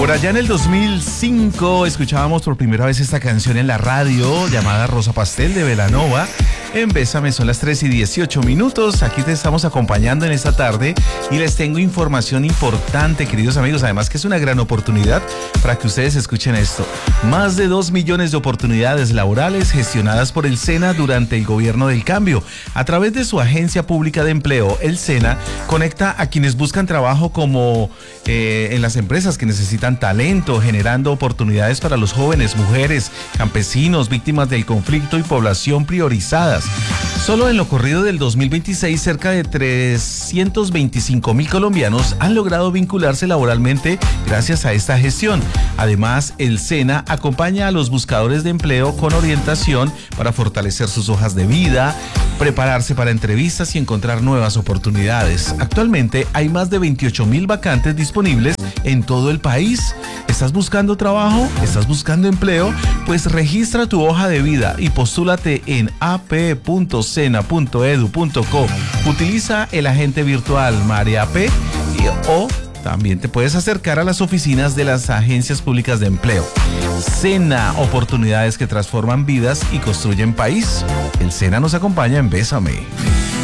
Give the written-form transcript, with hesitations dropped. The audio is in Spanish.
Por allá en el 2005 escuchábamos por primera vez esta canción en la radio llamada Rosa Pastel de Belanova. En Bésame son las 3:18. Aquí te estamos acompañando en esta tarde y les tengo información importante, queridos amigos. Además que es una gran oportunidad para que ustedes escuchen esto. Más de 2 millones de oportunidades laborales gestionadas por el SENA durante el gobierno del cambio. A través de su agencia pública de empleo, el SENA conecta a quienes buscan trabajo como en las empresas que necesitan talento, generando oportunidades para los jóvenes, mujeres, campesinos, víctimas del conflicto y población priorizadas. Solo en lo corrido del 2026, cerca de 325,000 colombianos han logrado vincularse laboralmente gracias a esta gestión. Además, el SENA acompaña a los buscadores de empleo con orientación para fortalecer sus hojas de vida, prepararse para entrevistas y encontrar nuevas oportunidades. Actualmente hay más de 28,000 vacantes disponibles en todo el país. ¿Estás buscando trabajo? ¿Estás buscando empleo? Pues registra tu hoja de vida y postúlate en ap.sena.edu.co. Utiliza el agente virtual MareAP o también te puedes acercar a las oficinas de las agencias públicas de empleo. SENA, oportunidades que transforman vidas y construyen país. El SENA nos acompaña en Bésame.